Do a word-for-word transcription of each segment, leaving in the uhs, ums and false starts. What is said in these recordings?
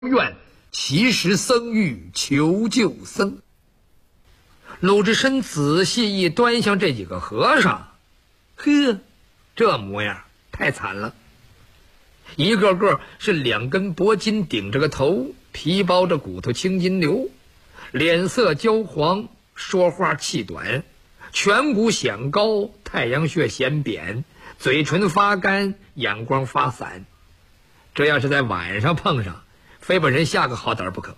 愿其实僧欲求救僧。鲁智深仔细一端详这几个和尚，呵，这模样太惨了，一个个是两根脖筋顶着个头，皮包着骨头青筋流，脸色焦黄，说话气短，颧骨显高，太阳穴显扁，嘴唇发干，眼光发散。这要是在晚上碰上，非把人吓个好歹不可。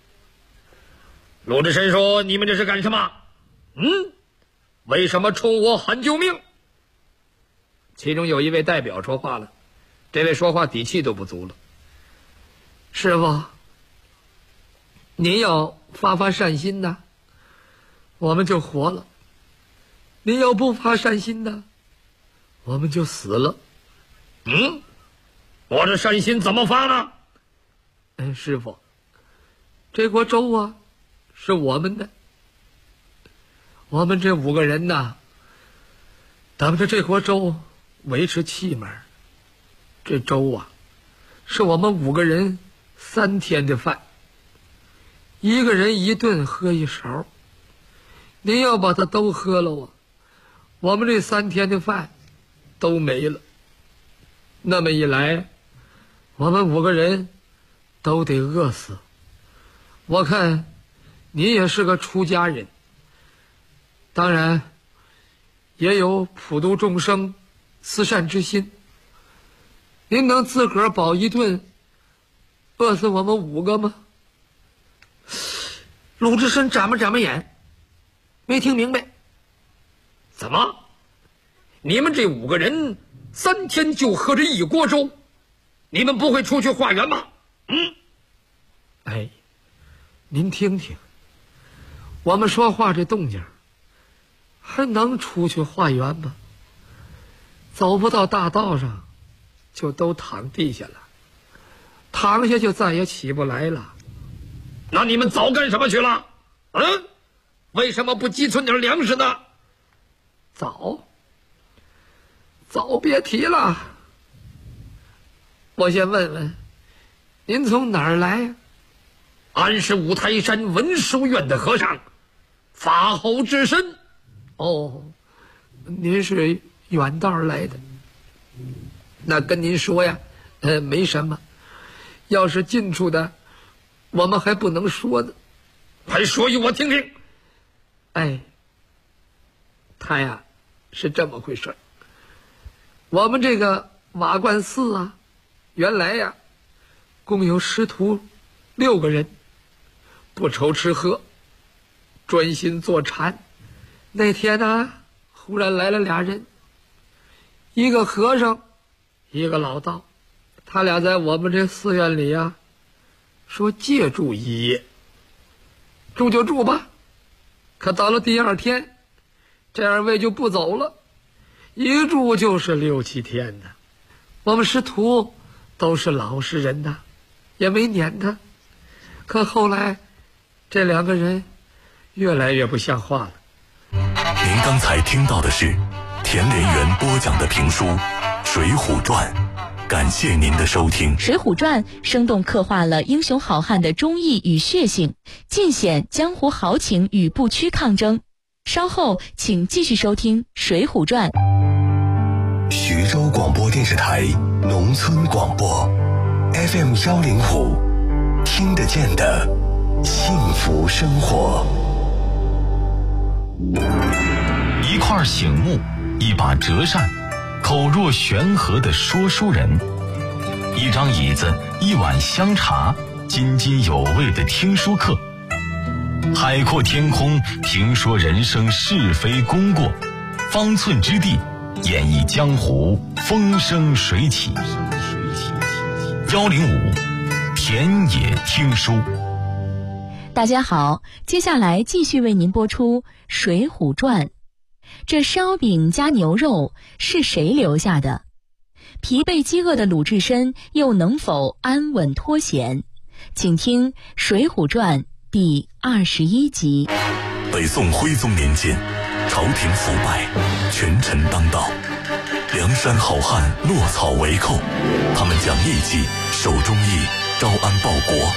鲁智深说：“你们这是干什么？嗯，为什么冲我喊救命？”其中有一位代表说话了，这位说话底气都不足了。师父，您要发发善心的，我们就活了；您要不发善心的，我们就死了。嗯，我这善心怎么发呢？哎，师父，这锅粥啊，是我们的。我们这五个人呐，等着这锅粥维持气门。这粥啊，是我们五个人三天的饭，一个人一顿喝一勺。您要把它都喝了啊，我们这三天的饭都没了。那么一来，我们五个人都得饿死。我看你也是个出家人，当然也有普度众生慈善之心，您能自个儿饱一顿饿死我们五个吗？鲁智深眨巴眨巴眼，没听明白。怎么，你们这五个人三天就喝这一锅粥，你们不会出去化缘吗？嗯，哎，您听听，我们说话这动静，还能出去化缘吗？走不到大道上，就都躺地下了，躺下就再也起不来了。那你们早干什么去了？嗯，为什么不积存点粮食呢？早，早别提了。我先问问，您从哪儿来呀？俺是五台山文殊院的和尚，法号智深。哦，您是远道来的。那跟您说呀，呃，没什么。要是近处的，我们还不能说呢。快说与我听听。哎，他呀，是这么回事。我们这个瓦罐寺啊，原来呀，共有师徒六个人，不愁吃喝，专心坐禅。那天呢，忽然来了俩人，一个和尚，一个老道，他俩在我们这寺院里啊，说借住一夜，住就住吧。可到了第二天，这二位就不走了，一住就是六七天的。我们师徒都是老实人呐，也没撵他。可后来这两个人越来越不像话了。 您刚才听到的是田连元播讲的评书《水浒传》，感谢您的收听。 《水浒传》生动刻画了英雄好汉的忠义与血性，尽显江湖豪情与不屈抗争。稍后请继续收听《水浒传》。 徐州广播电视台农村广播 F M 幺零五，听得见的幸福生活。 一块醒目，一把折扇，口若悬河的说书人，一张椅子，一碗香茶，津津有味的听书课。海阔天空，评说人生是非功过，方寸之地，演绎江湖风生水起。幺零五田野听书。 大家好，接下来继续为您播出《水浒传》。这烧饼加牛肉是谁留下的？疲惫饥饿的鲁智深又能否安稳脱险？请听《水浒传》第二十一集。 北宋徽宗年间，朝廷腐败，权臣当道，梁山好汉落草为寇，他们讲义气，守忠义， 招安报国。